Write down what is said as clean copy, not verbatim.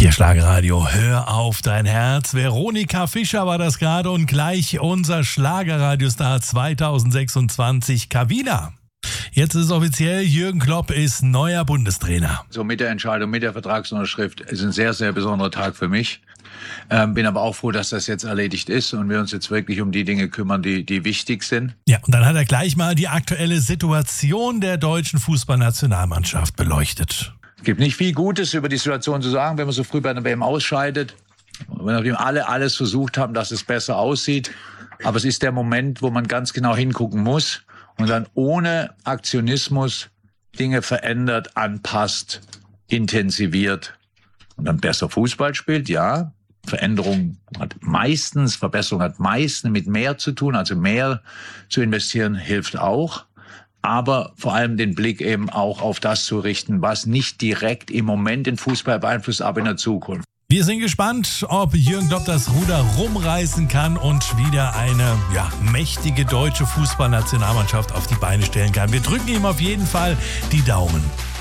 Hier Schlagerradio, hör auf dein Herz. Veronika Fischer war das gerade und gleich unser Schlagerradiostar 2026, Kawina. Jetzt ist es offiziell, Jürgen Klopp ist neuer Bundestrainer. So mit der Entscheidung, mit der Vertragsunterschrift ist ein sehr, sehr besonderer Tag für mich. Bin aber auch froh, dass das jetzt erledigt ist und wir uns jetzt wirklich um die Dinge kümmern, die wichtig sind. Ja, und dann hat er gleich mal die aktuelle Situation der deutschen Fußballnationalmannschaft beleuchtet. Es gibt nicht viel Gutes über die Situation zu sagen, wenn man so früh bei einer WM ausscheidet. Nachdem alle alles versucht haben, dass es besser aussieht. Aber es ist der Moment, wo man ganz genau hingucken muss und dann ohne Aktionismus Dinge verändert, anpasst, intensiviert und dann besser Fußball spielt, ja. Verbesserung hat meistens mit mehr zu tun, also mehr zu investieren hilft auch. Aber vor allem den Blick eben auch auf das zu richten, was nicht direkt im Moment den Fußball beeinflusst, aber in der Zukunft. Wir sind gespannt, ob Jürgen Klopp das Ruder rumreißen kann und wieder eine mächtige deutsche Fußballnationalmannschaft auf die Beine stellen kann. Wir drücken ihm auf jeden Fall die Daumen.